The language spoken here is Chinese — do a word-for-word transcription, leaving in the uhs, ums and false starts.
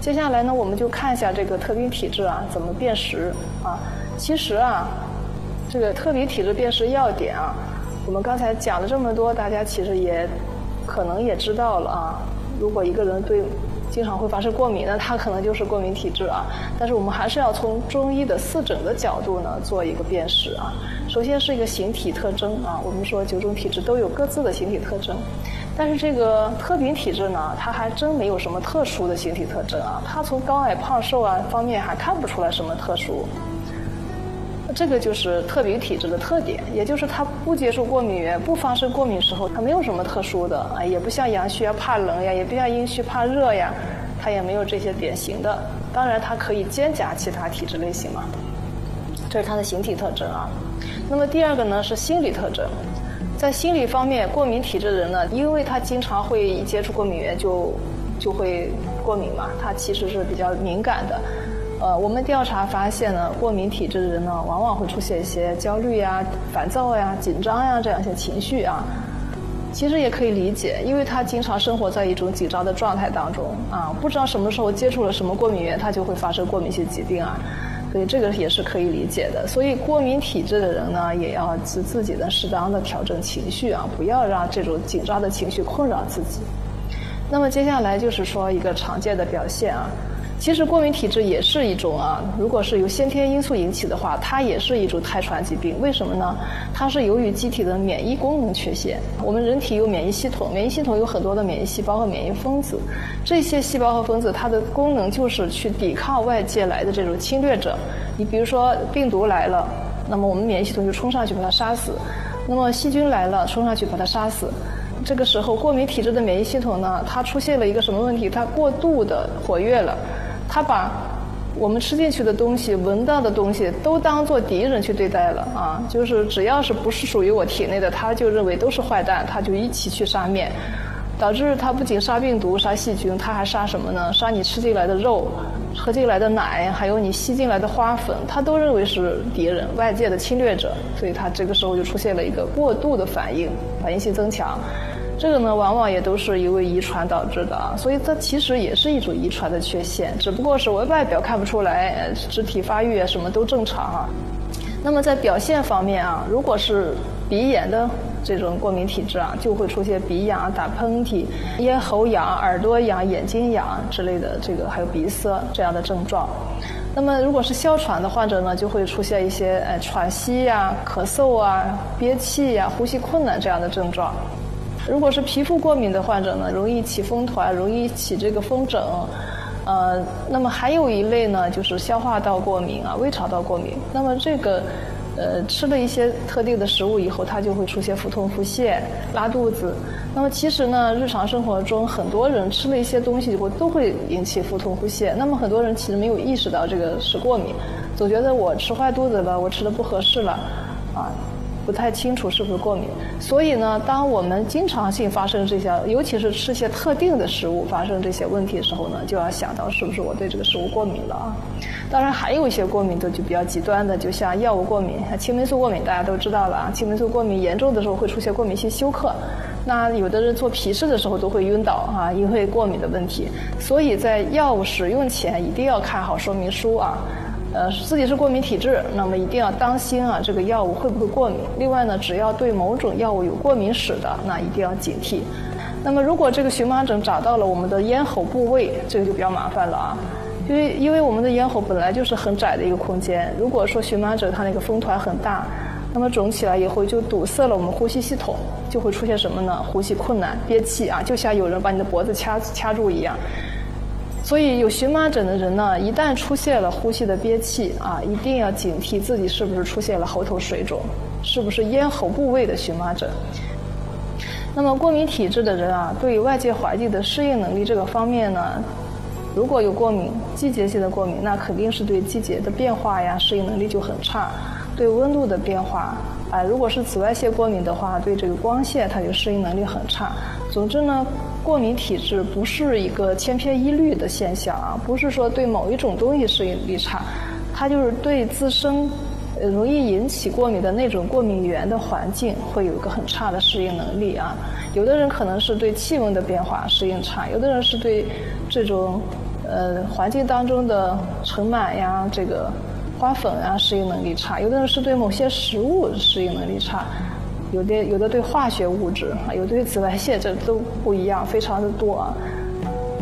接下来呢，我们就看一下这个特禀体质啊怎么辨识啊。其实啊，这个特禀体质辨识要点啊，我们刚才讲了这么多，大家其实也可能也知道了啊。如果一个人对经常会发生过敏，那他可能就是过敏体质啊。但是我们还是要从中医的四诊的角度呢做一个辨识啊。首先是一个形体特征啊，我们说九种体质都有各自的形体特征。但是这个特禀体质呢，它还真没有什么特殊的形体特征啊，它从高矮胖瘦啊方面还看不出来什么特殊。这个就是特禀体质的特点，也就是它不接触过敏源，不发生过敏时候，它没有什么特殊的啊，也不像阳虚啊怕冷呀，也不像阴虚怕热呀，它也没有这些典型的。当然，它可以兼夹其他体质类型嘛，这是它的形体特征啊。那么第二个呢是心理特征。在心理方面，过敏体质的人呢，因为他经常会一接触过敏源就就会过敏嘛，他其实是比较敏感的。呃，我们调查发现呢，过敏体质的人呢，往往会出现一些焦虑呀、烦躁呀、紧张呀这样一些情绪啊。其实也可以理解，因为他经常生活在一种紧张的状态当中啊，不知道什么时候接触了什么过敏源，他就会发生过敏性疾病啊。所以这个也是可以理解的。所以过敏体质的人呢，也要自自己的适当的调整情绪啊，不要让这种紧张的情绪困扰自己。那么接下来就是说一个常见的表现啊，其实过敏体质也是一种啊，如果是由先天因素引起的话，它也是一种胎传疾病。为什么呢？它是由于机体的免疫功能缺陷。我们人体有免疫系统，免疫系统有很多的免疫细胞和免疫分子，这些细胞和分子它的功能就是去抵抗外界来的这种侵略者。你比如说病毒来了，那么我们免疫系统就冲上去把它杀死；那么细菌来了，冲上去把它杀死。这个时候过敏体质的免疫系统呢，它出现了一个什么问题？它过度的活跃了，它把我们吃进去的东西、闻到的东西都当作敌人去对待了啊！就是只要是不是属于我体内的，它就认为都是坏蛋，它就一起去杀灭，导致它不仅杀病毒、杀细菌，它还杀什么呢？杀你吃进来的肉、喝进来的奶，还有你吸进来的花粉，它都认为是敌人、外界的侵略者，所以它这个时候就出现了一个过度的反应，反应性增强。这个呢，往往也都是因为遗传导致的啊，所以它其实也是一种遗传的缺陷，只不过是我外表看不出来，肢体发育啊什么都正常啊。那么在表现方面啊，如果是鼻炎的这种过敏体质啊，就会出现鼻痒、打喷嚏、咽喉痒、耳朵痒、眼睛痒之类的，这个还有鼻塞这样的症状。那么如果是哮喘的患者呢，就会出现一些呃喘息呀、咳嗽啊、憋气呀、呼吸困难这样的症状。如果是皮肤过敏的患者呢，容易起风团，容易起这个风疹，呃，那么还有一类呢，就是消化道过敏啊、胃肠道过敏。那么这个，呃，吃了一些特定的食物以后，它就会出现腹痛、腹泻、拉肚子。那么其实呢，日常生活中很多人吃了一些东西以后都会引起腹痛、腹泻。那么很多人其实没有意识到这个是过敏，总觉得我吃坏肚子了，我吃的不合适了，啊。不太清楚是不是过敏。所以呢，当我们经常性发生这些，尤其是吃些特定的食物发生这些问题的时候呢，就要想到是不是我对这个食物过敏了啊。当然还有一些过敏的就比较极端的，就像药物过敏，青霉素过敏大家都知道了啊，青霉素过敏严重的时候会出现过敏性休克，那有的人做皮试的时候都会晕倒啊，因为过敏的问题。所以在药物使用前一定要看好说明书啊。呃，自己是过敏体质，那么一定要当心啊，这个药物会不会过敏。另外呢，只要对某种药物有过敏史的，那一定要警惕。那么如果这个荨麻疹长到了我们的咽喉部位，这个就比较麻烦了啊。因为因为我们的咽喉本来就是很窄的一个空间，如果说荨麻疹它那个风团很大，那么肿起来以后就堵塞了我们呼吸系统，就会出现什么呢？呼吸困难、憋气啊，就像有人把你的脖子掐掐住一样。所以有荨麻疹的人呢，一旦出现了呼吸的憋气啊，一定要警惕自己是不是出现了喉头水肿，是不是咽喉部位的荨麻疹。那么过敏体质的人啊，对外界环境的适应能力这个方面呢，如果有过敏，季节性的过敏，那肯定是对季节的变化呀适应能力就很差，对温度的变化啊，如果是紫外线过敏的话，对这个光线它就适应能力很差。总之呢，过敏体质不是一个千篇一律的现象啊，不是说对某一种东西适应力差，它就是对自身呃容易引起过敏的那种过敏源的环境会有一个很差的适应能力啊。有的人可能是对气温的变化适应差，有的人是对这种呃环境当中的尘螨呀、这个花粉啊适应能力差，有的人是对某些食物适应能力差，有的有的对化学物质啊，有的对紫外线，这都不一样，非常的多啊。